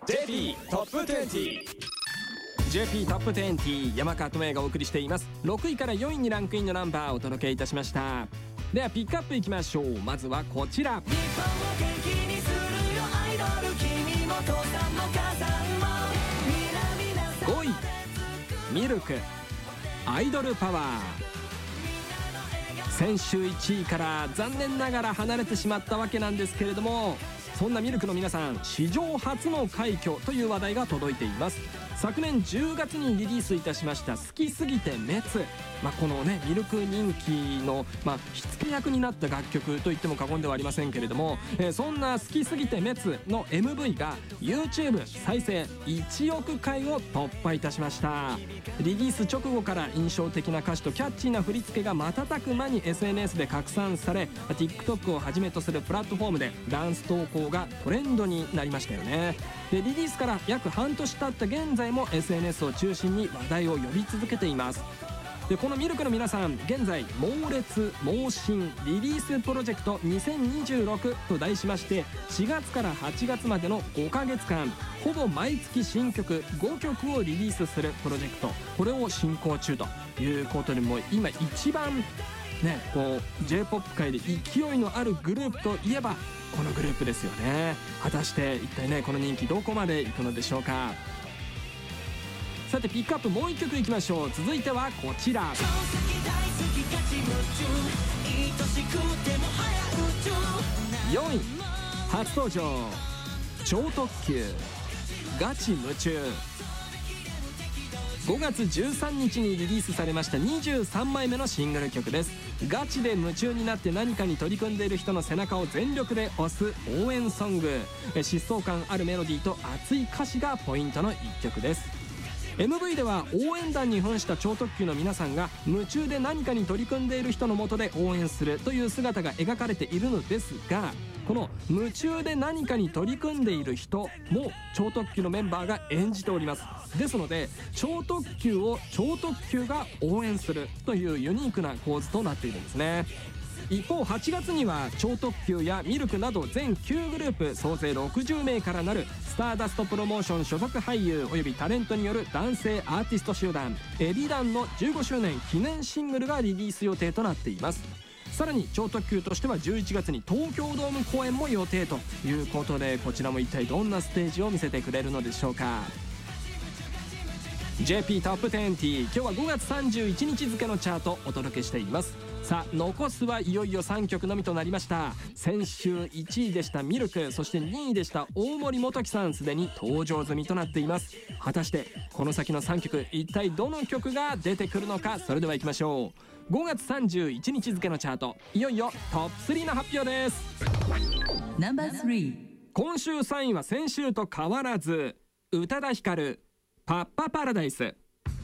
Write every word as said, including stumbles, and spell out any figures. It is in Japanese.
ジェーピー トップにじゅう ジェーピー トップにじゅう山川智也がお送りしています。ろくいからよいにランクインのナンバーをお届けいたしました。ではピックアップいきましょう。まずはこちら。日本を元気にするよアイドル、君も父さんも母さんもごいミルクアイドルパワー。先週いちいから残念ながら離れてしまったわけなんですけれども、そんなミルクの皆さん、史上初の快挙という話題が届いています。昨年じゅうがつにリリースいたしました「好きすぎて滅」、まあ、このねミルク人気の、まあ、火付け役になった楽曲と言っても過言ではありませんけれども、えー、そんな「好きすぎて滅」の エムブイ が YouTube 再生いちおくかいを突破いたしました。リリース直後から印象的な歌詞とキャッチーな振り付けが瞬く間に エスエヌエス で拡散され、 TikTok をはじめとするプラットフォームでダンス投稿がトレンドになりましたよね。でリリースから約半年経った現在も エスエヌエス を中心に話題を呼び続けています。でこのミルクの皆さん、現在猛烈猛進リリースプロジェクトにせんにじゅうろくと題しまして、しがつからはちがつまでのごかげつかんほぼ毎月新曲ごきょくをリリースするプロジェクト、これを進行中ということで、もう今一番ねこう ジェイポップ 界で勢いのあるグループといえばこのグループですよね。果たして一体ねこの人気どこまでいくのでしょうか。さてピックアップもういっきょくいきましょう。続いてはこちら。よんい初登場超特急ガチ夢中。ごがつじゅうさんにちにリリースされましたにじゅうさんまいめのシングル曲です。ガチで夢中になって何かに取り組んでいる人の背中を全力で押す応援ソング。疾走感あるメロディーと熱い歌詞がポイントのいっきょくです。エムブイ では応援団に扮した超特急の皆さんが夢中で何かに取り組んでいる人の下で応援するという姿が描かれているのですが、この夢中で何かに取り組んでいる人も超特急のメンバーが演じております。ですので超特急を超特急が応援するというユニークな構図となっているんですね。一方はちがつには超特急やミルクなど全きゅうグループ総勢ろくじゅうめいからなるスターダストプロモーション所属俳優およびタレントによる男性アーティスト集団エビダンのじゅうごしゅうねん記念シングルがリリース予定となっています。さらに超特急としてはじゅういちがつに東京ドーム公演も予定ということで、こちらも一体どんなステージを見せてくれるのでしょうか。 ジェーピー トップにじゅう、今日はごがつさんじゅういちにち付のチャートお届けしています。さあ残すはいよいよさんきょくのみとなりました。先週いちいでしたミルク、そしてにいでした大森元貴さん、すでに登場済みとなっています。果たしてこの先のさんきょく一体どの曲が出てくるのか。それではいきましょう。ごがつさんじゅういちにち付のチャート、いよいよトップスリーの発表です。ナンバースリー、今週さんいは先週と変わらず宇多田ヒカルパッパパラダイス。